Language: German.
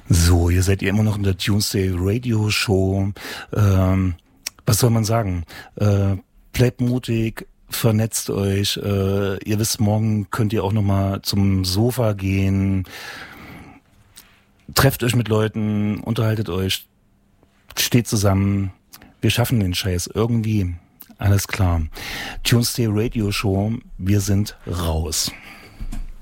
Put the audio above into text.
So, ihr seid ja immer noch in der Tuesday Radio Show. Was soll man sagen? Bleibt mutig, vernetzt euch. Ihr wisst, morgen könnt ihr auch nochmal zum Sofa gehen. Trefft euch mit Leuten, unterhaltet euch, steht zusammen. Wir schaffen den Scheiß irgendwie. Alles klar. Tuesday Radio Show, wir sind raus.